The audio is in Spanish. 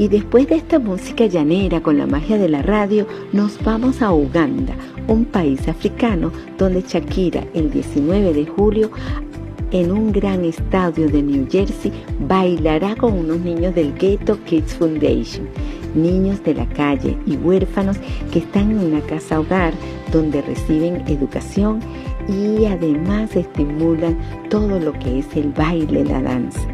Y después de esta música llanera con la magia de la radio, nos vamos a Uganda, un país africano donde Shakira el 19 de julio en un gran estadio de New Jersey bailará con unos niños del Ghetto Kids Foundation, niños de la calle y huérfanos que están en una casa hogar donde reciben educación y además estimulan todo lo que es el baile, la danza.